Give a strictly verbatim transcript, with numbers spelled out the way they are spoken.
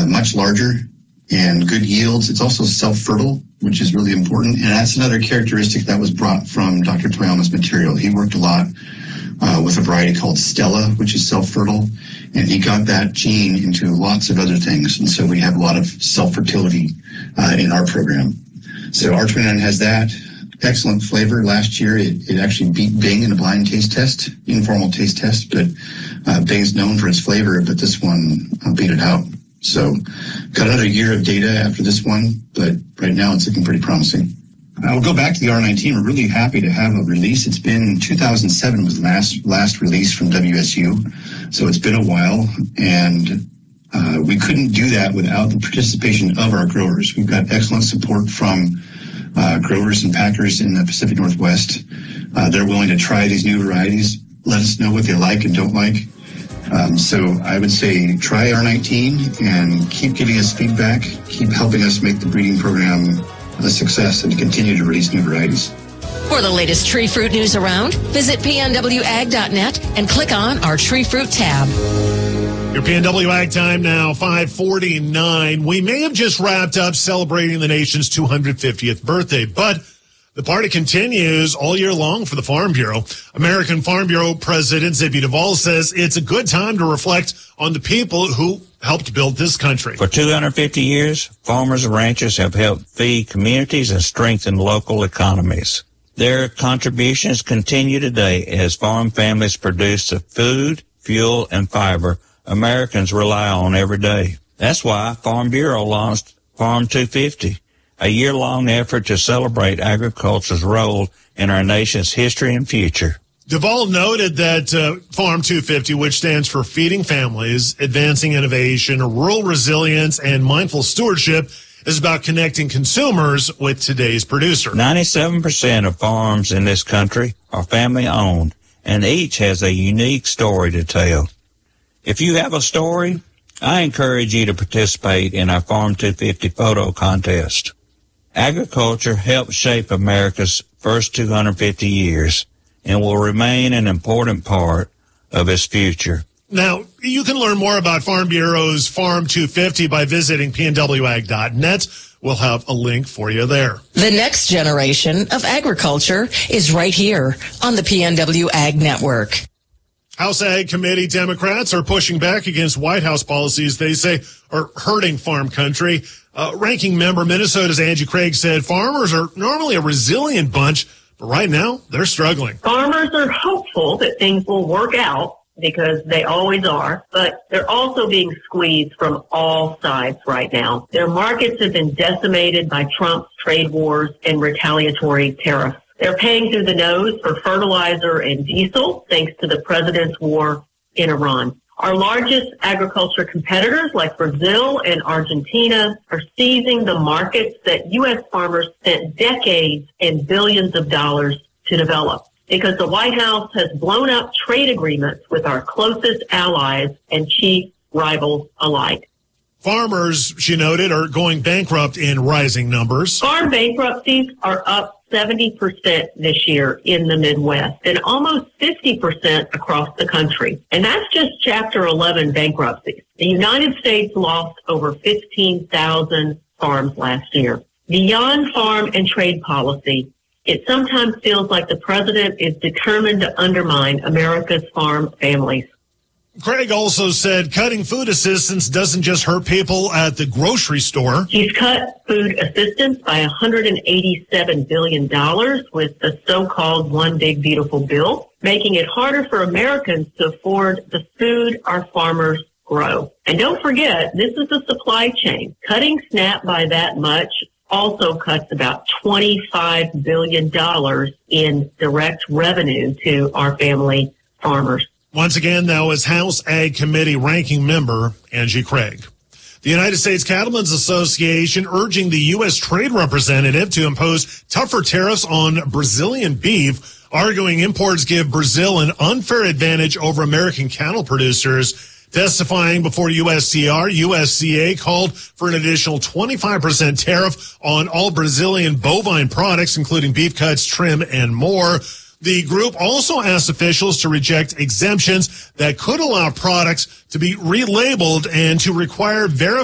uh, much larger and good yields. It's also self-fertile, which is really important. And that's another characteristic that was brought from Doctor Toyama's material. He worked a lot uh, with a variety called Stella, which is self-fertile, and he got that gene into lots of other things. And so we have a lot of self-fertility uh, in our program. So R twenty-nine has that. Excellent flavor. Last year, it, it actually beat Bing in a blind taste test, informal taste test, but uh, Bing's known for its flavor, but this one uh, beat it out. So got another year of data after this one, but right now it's looking pretty promising. I'll go back to the R nineteen. We're really happy to have a release. It's been two thousand seven was the last, last release from W S U, so it's been a while, and uh, we couldn't do that without the participation of our growers. We've got excellent support from uh, growers and packers in the Pacific Northwest. Uh, they're willing to try these new varieties, let us know what they like and don't like. Um, so I would say try R nineteen and keep giving us feedback, keep helping us make the breeding program a success and continue to release new varieties. For the latest tree fruit news around, visit P N W ag dot net and click on our tree fruit tab. Your P N W Ag time now, five forty-nine. We may have just wrapped up celebrating the nation's two hundred fiftieth birthday, but the party continues all year long for the Farm Bureau. American Farm Bureau President Zippy Duvall says it's a good time to reflect on the people who helped build this country. For two hundred fifty years, farmers and ranchers have helped feed communities and strengthen local economies. Their contributions continue today as farm families produce the food, fuel, and fiber Americans rely on every day. That's why Farm Bureau launched Farm two fifty, a year-long effort to celebrate agriculture's role in our nation's history and future. Duvall noted that uh, Farm two fifty, which stands for Feeding Families, Advancing Innovation, Rural Resilience, and Mindful Stewardship, is about connecting consumers with today's producer. ninety-seven percent of farms in this country are family-owned, and each has a unique story to tell. If you have a story, I encourage you to participate in our Farm two fifty photo contest. Agriculture helped shape America's first two hundred fifty years and will remain an important part of its future. Now, you can learn more about Farm Bureau's Farm two fifty by visiting P N W ag dot net. We'll have a link for you there. The next generation of agriculture is right here on the P N W Ag Network. House Ag Committee Democrats are pushing back against White House policies they say are hurting farm country. Uh, ranking member Minnesota's Angie Craig said farmers are normally a resilient bunch, but right now they're struggling. Farmers are hopeful that things will work out because they always are, but they're also being squeezed from all sides right now. Their markets have been decimated by Trump's trade wars and retaliatory tariffs. They're paying through the nose for fertilizer and diesel thanks to the president's war in Iran. Our largest agriculture competitors like Brazil and Argentina are seizing the markets that U S farmers spent decades and billions of dollars to develop because the White House has blown up trade agreements with our closest allies and chief rivals alike. Farmers, she noted, are going bankrupt in rising numbers. Farm bankruptcies are up seventy percent this year in the Midwest and almost fifty percent across the country. And that's just Chapter eleven bankruptcies. The United States lost over fifteen thousand farms last year. Beyond farm and trade policy, it sometimes feels like the president is determined to undermine America's farm families. Craig also said cutting food assistance doesn't just hurt people at the grocery store. He's cut food assistance by one hundred eighty-seven billion dollars with the so-called One Big Beautiful Bill, making it harder for Americans to afford the food our farmers grow. And don't forget, this is the supply chain. Cutting SNAP by that much also cuts about twenty-five billion dollars in direct revenue to our family farmers. Once again, that was House Ag Committee ranking member Angie Craig. The United States Cattlemen's Association urging the U S trade representative to impose tougher tariffs on Brazilian beef, arguing imports give Brazil an unfair advantage over American cattle producers. Testifying before U S C R, U S C A called for an additional twenty-five percent tariff on all Brazilian bovine products, including beef cuts, trim, and more. The group also asked officials to reject exemptions that could allow products to be relabeled and to require verification